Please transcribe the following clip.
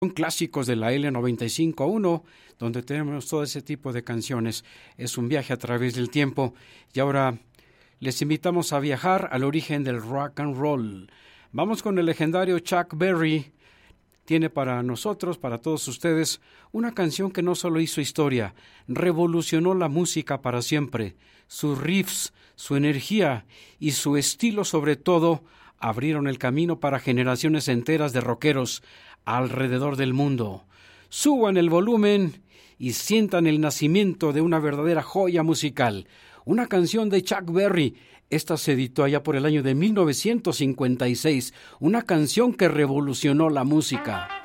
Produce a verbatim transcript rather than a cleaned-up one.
Son clásicos de la L noventa y cinco punto uno, donde tenemos todo ese tipo de canciones. Es un viaje a través del tiempo. Y ahora les invitamos a viajar al origen del rock and roll. Vamos con el legendario Chuck Berry. Tiene para nosotros, para todos ustedes, una canción que no solo hizo historia, revolucionó la música para siempre. Sus riffs, su energía y su estilo, sobre todo, abrieron el camino para generaciones enteras de rockeros alrededor del mundo. Suban el volumen y sientan el nacimiento de una verdadera joya musical. Una canción de Chuck Berry. Esta se editó allá por el año de mil novecientos cincuenta y seis. Una canción que revolucionó la música.